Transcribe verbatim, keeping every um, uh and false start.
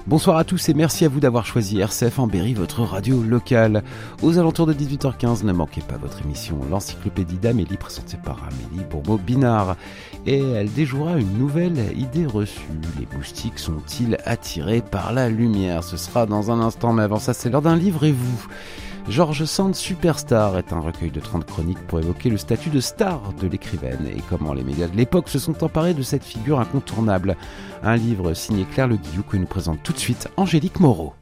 Bonsoir à tous et merci à vous d'avoir choisi R C F en Berry, votre radio locale. Aux alentours de dix-huit heures quinze, ne manquez pas votre émission L'Encyclopédie d'Amélie, présentée par Amélie Bourbeau-Binard. Et elle déjouera une nouvelle idée reçue. Les moustiques sont-ils attirés par la lumière ? Ce sera dans un instant, mais avant ça, c'est l'heure d'un livre et vous. George Sand Superstar est un recueil de trente chroniques pour évoquer le statut de star de l'écrivaine et comment les médias de l'époque se sont emparés de cette figure incontournable. Un livre signé Claire Le Guillou que nous présente tout de suite Angélique Moreau.